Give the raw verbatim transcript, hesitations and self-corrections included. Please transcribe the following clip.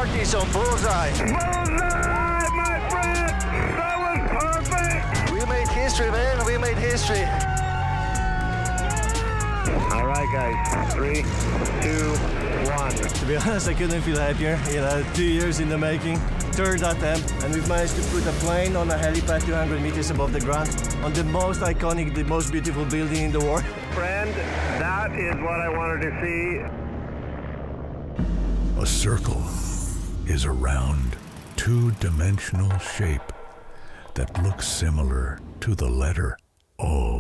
Marty's on bullseye. Bullseye, my friend! That was perfect! We made history, man. We made history. All right, guys. Three, two, one. To be honest, I couldn't feel happier. You know, two years in the making, third attempt, and we've managed to put a plane on a helipad two hundred meters above the ground on the most iconic, the most beautiful building in the world. Friend, that is what I wanted to see. A circle is a round, two-dimensional shape that looks similar to the letter O.